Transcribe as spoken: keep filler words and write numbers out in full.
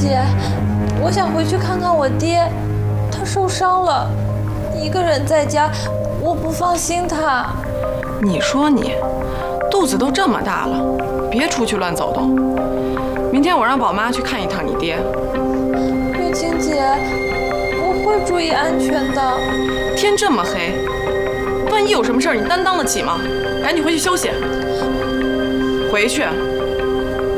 姐，我想回去看看我爹，他受伤了，一个人在家，我不放心他。 你说你，肚子都这么大了，别出去乱走动。明天我让宝妈去看一趟你爹。 月清姐，我会注意安全的。 天这么黑，万一有什么事儿，你担当得起吗？赶紧回去休息。回去。